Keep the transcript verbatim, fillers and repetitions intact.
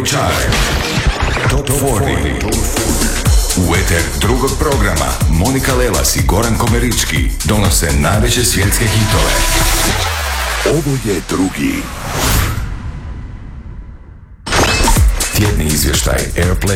Chart. Top četrdeset. U eter drugog programa Monika Lelas i Goran Komerički donose najveće svjetske hitove. Ovo je drugi. Tjedni izvještaj Airplay